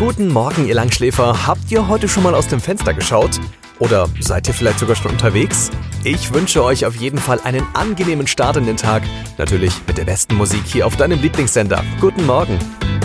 Guten Morgen, ihr Langschläfer. Habt ihr heute schon mal aus dem Fenster geschaut? Oder seid ihr vielleicht sogar schon unterwegs? Ich wünsche euch auf jeden Fall einen angenehmen Start in den Tag. Natürlich mit der besten Musik hier auf deinem Lieblingssender. Guten Morgen.